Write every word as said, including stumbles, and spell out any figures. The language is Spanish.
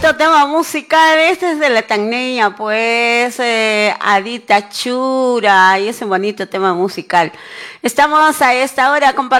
bonito tema musical, este es de la Tacneña, pues, eh, Adita Chura, y ese bonito tema musical. Estamos a esta hora compartiendo